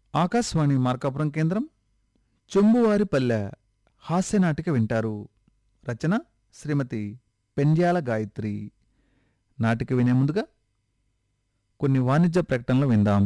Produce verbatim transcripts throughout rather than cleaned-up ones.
ఆకాశవాణి మార్కాపురం కేంద్రం చెంబువారిపల్లె హాస్యనాటిక వింటారు. రచన శ్రీమతి పెండ్యాల గాయత్రి. నాటిక వినే ముందుగా కొన్ని వాణిజ్య ప్రకటనలు విందాం.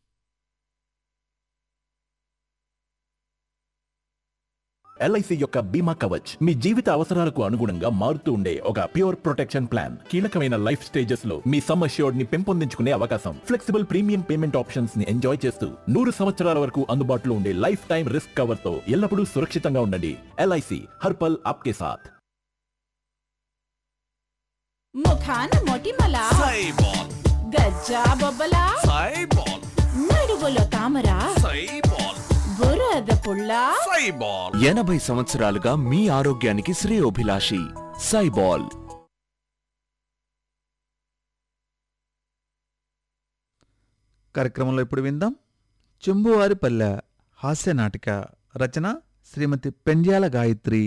ఎల్ఐసి యొక్క బీమా కవచ్ మీ జీవిత అవసరాలకు అనుగుణంగా మారుతూ ఉండే ఒక ప్యూర్ ప్రొటెక్షన్ ప్లాన్. కీలకమైన లైఫ్ స్టేజెస్ లో మీ సమ్ అష్యూర్డ్ ని పెంపొందించుకునే అవకాశం, ఫ్లెక్సిబుల్ ప్రీమియం పేమెంట్ ఆప్షన్స్ ని ఎంజాయ్ చేస్తూ నూరు సంవత్సరాల వరకు అందుబాటులో ఉండే లైఫ్ టైం రిస్క్ కవర్ తో ఎల్లప్పుడూ సురక్షితంగా ఉండండి. ఎల్ఐసి హర్పల్ ఆప్కే సాథ్. ముఖాన మొటిమల సైబాల్, గజ్జా బొబ్బల సైబాల్, నడువులో తామర సైబాల్, బురద పుల్ల సైబాల్. ఎనభై సంవత్సరాలుగా మీ ఆరోగ్యానికి శ్రేయోభిలాషి సైబాల్. కార్యక్రమంలో ఇప్పుడు విందాం చెంబువారిపల్లె హాస్యనాటిక. రచన శ్రీమతి పెండ్యాల గాయత్రి.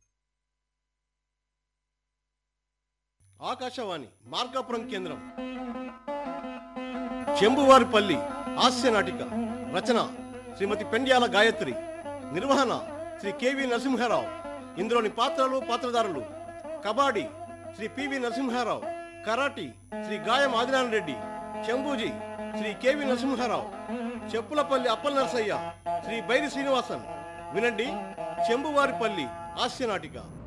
ఆకాశవాణి మార్కాపురం కేంద్రం చెంబువారిపల్లి హాస్య నాటిక. రచన శ్రీమతి పెండ్యాల గాయత్రి. నిర్వహణ శ్రీ కెవి నరసింహారావు. ఇందులోని పాత్రలు పాత్రధారులు: కబడ్డీ శ్రీ పివి నరసింహారావు, కరాటీ శ్రీ గాయం ఆదినారాయణ రెడ్డి, చెంబూజీ శ్రీ కెవి నరసింహారావు, చెప్పులపల్లి అప్పల్ నరసయ్య, శ్రీ బైరి శ్రీనివాసన్. వినండి చెంబువారిపల్లి హాస్య నాటిక.